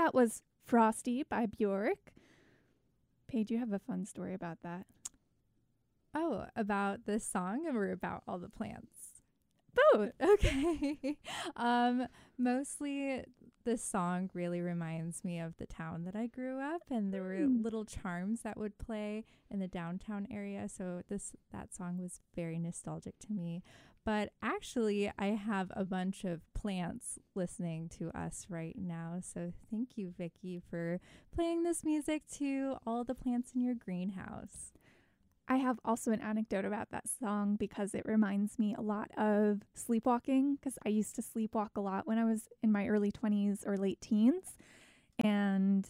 that was Frosty by Bjork. Paige, you have a fun story about that. Oh, about this song or about all the plants? Both. Okay. Mostly this song really reminds me of the town that I grew up, and there were little charms that would play in the downtown area. So that song was very nostalgic to me. But actually, I have a bunch of plants listening to us right now. So thank you, Vicky, for playing this music to all the plants in your greenhouse. I have also an anecdote about that song because it reminds me a lot of sleepwalking, because I used to sleepwalk a lot when I was in my early 20s or late teens. And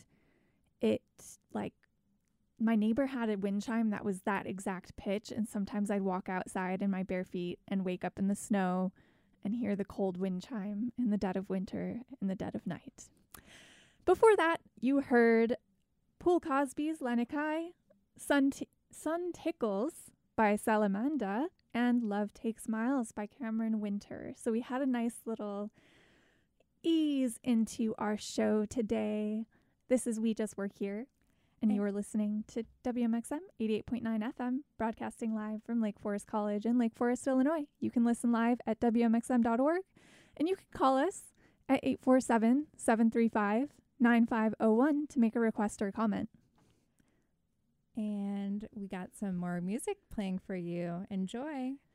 my neighbor had a wind chime that was that exact pitch. And sometimes I'd walk outside in my bare feet and wake up in the snow and hear the cold wind chime in the dead of winter, in the dead of night. Before that, you heard Pool Cosby's Lenikai, Sun Tickles by Salamanda, and Love Takes Miles by Cameron Winter. So we had a nice little ease into our show today. This is We Just Work Here, and you are listening to WMXM 88.9 FM, broadcasting live from Lake Forest College in Lake Forest, Illinois. You can listen live at WMXM.org, and you can call us at 847-735-9501 to make a request or comment. And we got some more music playing for you. Enjoy.